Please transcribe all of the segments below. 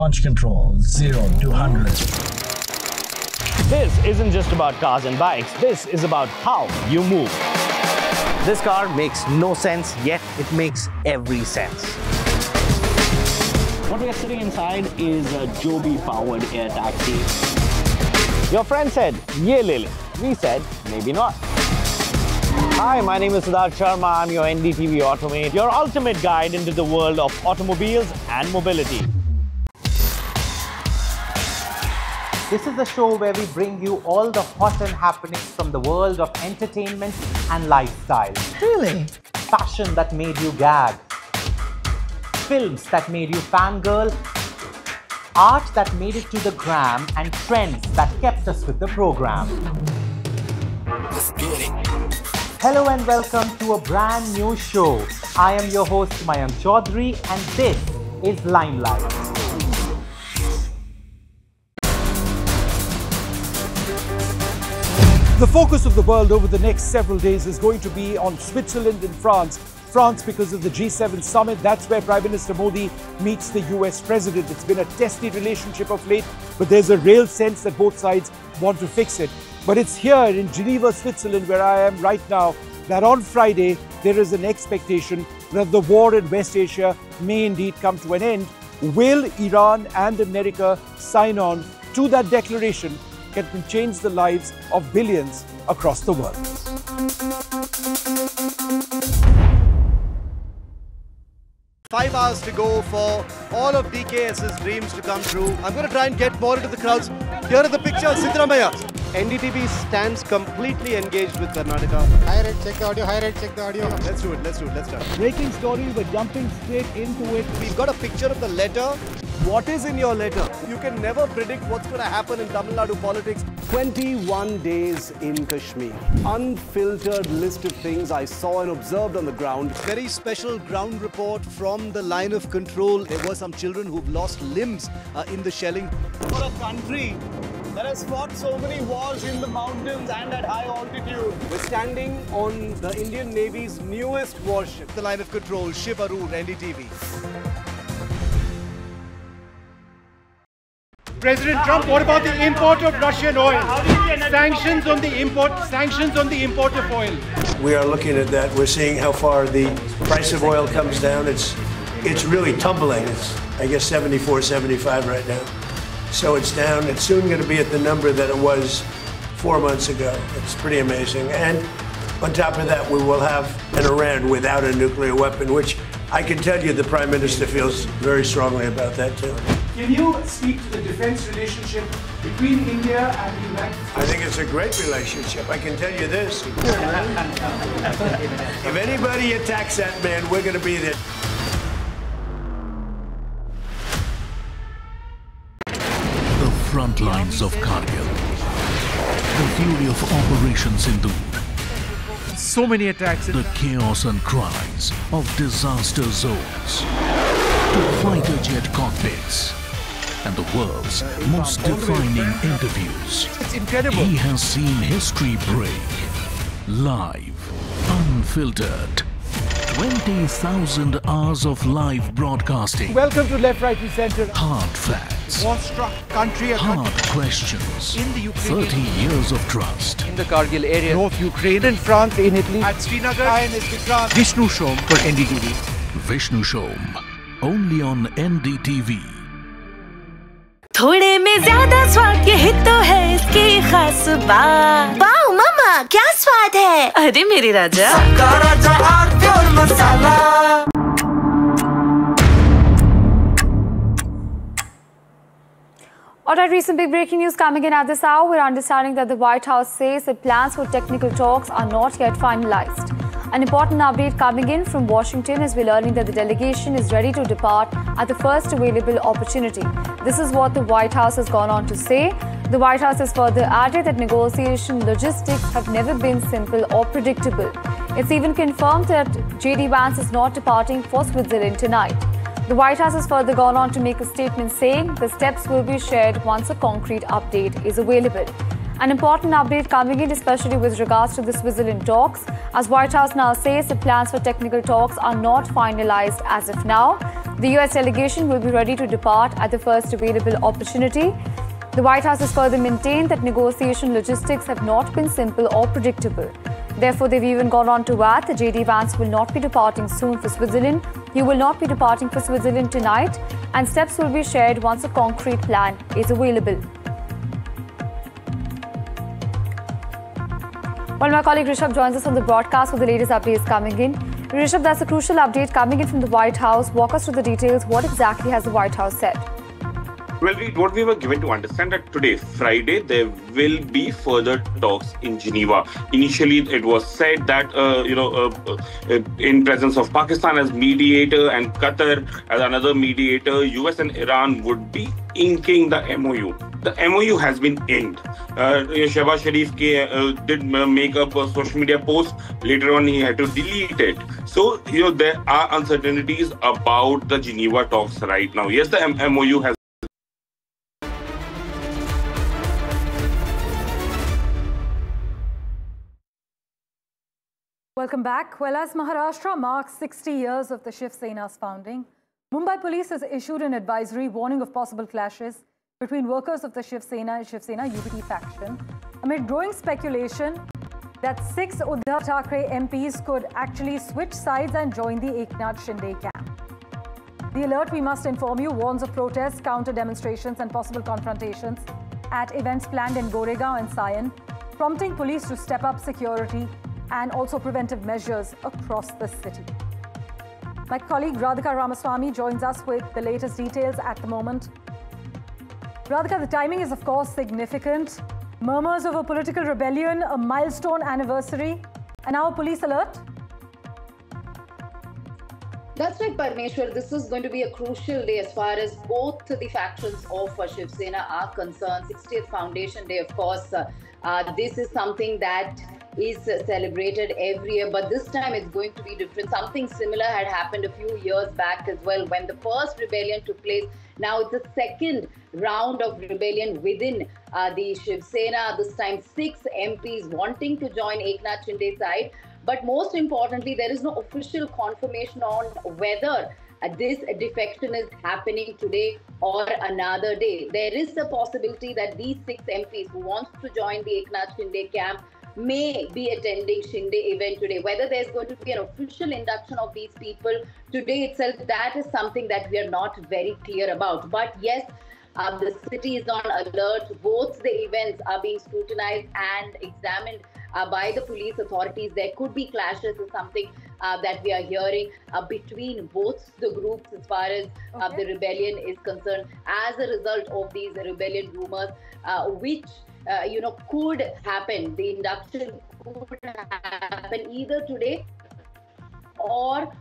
Launch control 0 to 100. This isn't just about cars and bikes. This is about how you move. This car makes no sense, yet it makes every sense. What we are sitting inside is a Joby-powered air taxi. Your friend said, "Ye le le." We said, maybe not. Hi, my name is Siddharth Sharma. I'm your NDTV Automate, your ultimate guide into the world of automobiles and mobility. This is the show where we bring you all the hot and happenings from the world of entertainment and lifestyle. Really? Fashion that made you gag. Films that made you fangirl. Art that made it to the gram, and trends that kept us with the program. Hello and welcome to a brand new show. I am your host Mayank Chaudhary and this is Limelight. The focus of the world over the next several days is going to be on Switzerland and France. France because of the G7 summit. That's where Prime Minister Modi meets the US President. It's been a testy relationship of late, but there's a real sense that both sides want to fix it. But it's here in Geneva, Switzerland, where I am right now, that on Friday there is an expectation that the war in West Asia may indeed come to an end. Will Iran and America sign on to that declaration that can change the lives of billions across the world? 5 hours to go for all of DKS's dreams to come true. I'm going to try and get more into the crowds. Here are the pictures, Siddaramaiah. NDTV stands completely engaged with Karnataka. High rate, check the audio. High rate, check the audio. Let's do it. Let's start. Breaking story, we're jumping straight into it. We've got a picture of the letter. What is in your letter? You can never predict what's going to happen in Tamil Nadu politics. 21 days in Kashmir. Unfiltered list of things I saw and observed on the ground. Very special ground report from the line of control. There were some children who've lost limbs in the shelling. For a country that has fought so many wars in the mountains and at high altitude. We're standing on the Indian Navy's newest warship. The line of control, Shiv Arur, NDTV. President Trump, what about the import of Russian oil? Sanctions on the import of oil. We are looking at that. We're seeing how far the price of oil comes down. It's really tumbling. It's, I guess, 74, 75 right now. So it's down. It's soon going to be at the number that it was 4 months ago. It's pretty amazing. And on top of that, we will have an Iran without a nuclear weapon, which I can tell you the Prime Minister feels very strongly about that too. Can you speak to the defense relationship between India and the United States? I think it's a great relationship. I can tell you this. If anybody attacks that man, we're going to be there. The front lines of Kargil. The fury of Operation Sindoor. So many attacks. The chaos and cries of disaster zones. To fighter jet cockpits. And the world's most defining interviews. It's incredible. He has seen history break. Live, unfiltered. 20,000 hours of live broadcasting. Welcome to Left, Right and Centre. Hard facts. War-struck country. Hard questions. In the Ukraine. 30 years of trust. In the Kargil area. North Ukraine and France in Italy. At Srinagar. INS Vikrant. Vishnu Shom for NDTV. Vishnu Shom. Only on NDTV. थोड़े में ज्यादा स्वाद ये ही तो है इसकी खास बात। वाओ मामा क्या स्वाद है? अरे मेरे राजा। सबका राजा आग और मसाला। Alright, recent big breaking news coming in at this hour. We're understanding that the White House says that plans for technical talks are not yet finalized. An important update coming in from Washington as we're learning that the delegation is ready to depart at the first available opportunity. This is what the White House has gone on to say. The White House has further added that negotiation logistics have never been simple or predictable. It's even confirmed that J.D. Vance is not departing for Switzerland tonight. The White House has further gone on to make a statement saying the steps will be shared once a concrete update is available. An important update coming in, especially with regards to the Switzerland talks, as White House now says the plans for technical talks are not finalized as of now. The US delegation will be ready to depart at the first available opportunity. The White House has further maintained that negotiation logistics have not been simple or predictable. Therefore, they've even gone on to add that J.D. Vance will not be departing soon for Switzerland. He will not be departing for Switzerland tonight, and steps will be shared once a concrete plan is available. Well, my colleague Rishabh joins us on the broadcast with the latest updates coming in. Rishabh, that's a crucial update coming in from the White House. Walk us through the details. What exactly has the White House said? Well, what we were given to understand that today, Friday, there will be further talks in Geneva. Initially, it was said that, in presence of Pakistan as mediator and Qatar as another mediator, US and Iran would be inking the MOU. The MOU has been inked. Shehbaz Sharif did make up a social media post. Later on, he had to delete it. So, there are uncertainties about the Geneva talks right now. Yes, the MOU has Welcome back. Well, as Maharashtra marks 60 years of the Shiv Sena's founding, Mumbai police has issued an advisory warning of possible clashes between workers of the Shiv Sena and Shiv Sena UBT faction amid growing speculation that 6 Uddhav Thackeray MPs could actually switch sides and join the Eknath Shinde camp. The alert, we must inform you, warns of protests, counter-demonstrations and possible confrontations at events planned in Goregaon and Sion, prompting police to step up security and also preventive measures across the city. My colleague Radhika Ramaswamy joins us with the latest details at the moment. Radhika, the timing is of course significant. Murmurs of a political rebellion, a milestone anniversary, and now a police alert? That's right, Parmeshwar. This is going to be a crucial day as far as both the factions of Shiv Sena are concerned. 60th Foundation Day, of course. This is something that is celebrated every year, but this time it's going to be different. Something similar had happened a few years back as well when the first rebellion took place. Now it's the second round of rebellion within the Shiv Sena. This time 6 MPs wanting to join Eknath Shinde's side. But most importantly, there is no official confirmation on whether this defection is happening today or another day. There is the possibility that these 6 MPs who want to join the Eknath Shinde camp may be attending Shinde event today. Whether there's going to be an official induction of these people today itself, that is something that we are not very clear about. But yes, the city is on alert. Both the events are being scrutinized and examined by the police authorities. There could be clashes or something that we are hearing between both the groups as far as the rebellion is concerned as a result of these rebellion rumors, which could happen. The induction could happen either today or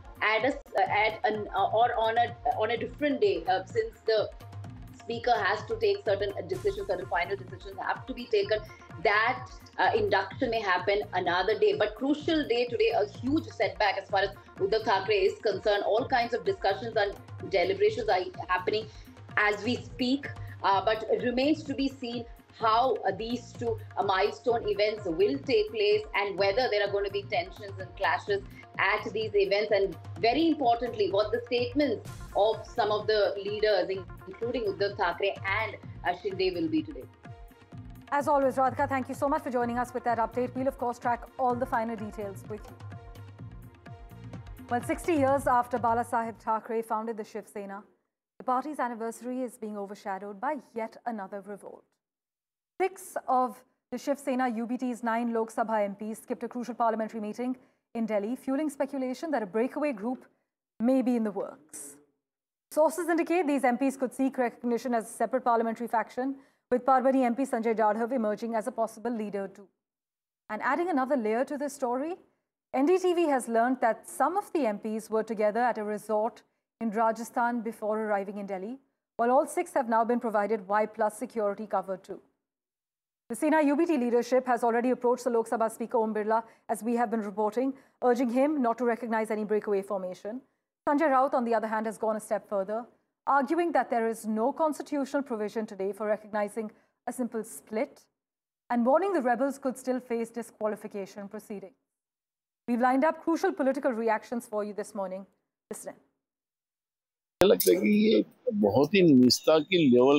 on a different day, since the speaker has to take certain decisions, certain final decisions have to be taken. That induction may happen another day, but crucial day today, a huge setback as far as Uddhav Thackeray is concerned. All kinds of discussions and deliberations are happening as we speak, but it remains to be seen how these two milestone events will take place and whether there are going to be tensions and clashes at these events, and very importantly, what the statements of some of the leaders, including Uddhav Thackeray and Shinde, will be today. As always, Radhika, thank you so much for joining us with that update. We'll, of course, track all the finer details with you. Well, 60 years after Bala Saheb Thackeray founded the Shiv Sena, the party's anniversary is being overshadowed by yet another revolt. 6 of the Shiv Sena UBT's 9 Lok Sabha MPs skipped a crucial parliamentary meeting in Delhi, fueling speculation that a breakaway group may be in the works. Sources indicate these MPs could seek recognition as a separate parliamentary faction, with Parbani MP Sanjay Jadhav emerging as a possible leader too. And adding another layer to this story, NDTV has learned that some of the MPs were together at a resort in Rajasthan before arriving in Delhi, while all 6 have now been provided Y+ security cover too. The Sena UBT leadership has already approached the Lok Sabha Speaker Om Birla, as we have been reporting, urging him not to recognize any breakaway formation. Sanjay Raut, on the other hand, has gone a step further, arguing that there is no constitutional provision today for recognizing a simple split and warning the rebels could still face disqualification proceedings. We've lined up crucial political reactions for you this morning. Listen in. लगता है कि ये बहुत ही निस्ता की level